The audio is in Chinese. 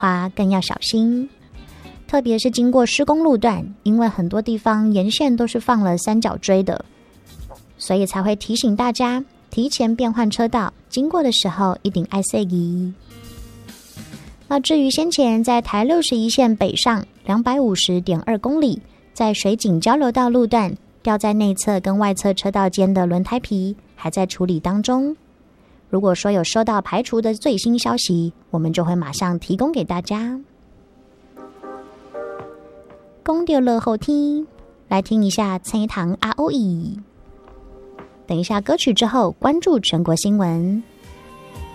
话更要小心。特别是经过施工路段，因为很多地方沿线都是放了三角锥的，所以才会提醒大家提前变换车道，经过的时候一定爱塞仪。那至于先前在台61线北上250.2公里，在水井交流道路段掉在内侧跟外侧车道间的轮胎皮还在处理当中，如果说有收到排除的最新消息，我们就会马上提供给大家。讲到落雨天，来听一下青塘 ROE。等一下歌曲之后，关注全国新闻。